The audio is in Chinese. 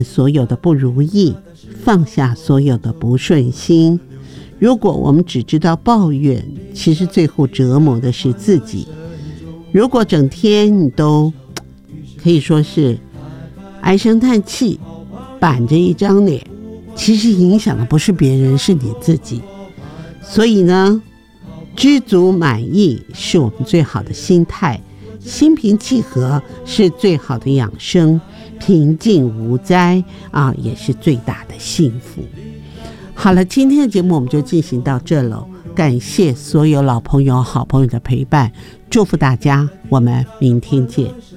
所有的不如意，放下所有的不顺心。如果我们只知道抱怨，其实最后折磨的是自己。如果整天你都可以说是唉声叹气，板着一张脸，其实影响的不是别人，是你自己。所以呢，知足满意是我们最好的心态，心平气和是最好的养生，平静无灾也是最大的幸福。好了，今天的节目我们就进行到这了，感谢所有老朋友好朋友的陪伴，祝福大家，我们明天见。